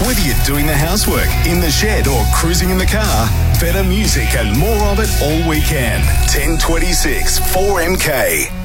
Whether you're doing the housework, in the shed or cruising in the car, better music and more of it all weekend. 1026 4MK.